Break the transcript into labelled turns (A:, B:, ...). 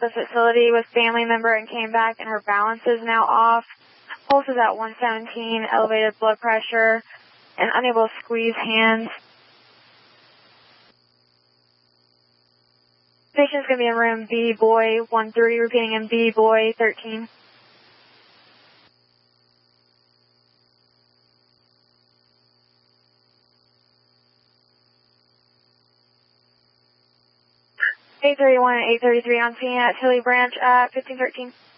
A: the facility with family member and came back, and her balance is now off. Pulse is at 117, elevated blood pressure, and unable to squeeze hands. Patient's going to be in room B, boy 13, repeating in B, boy 13. $831 and $833 on scene at Tilly Branch at 1513.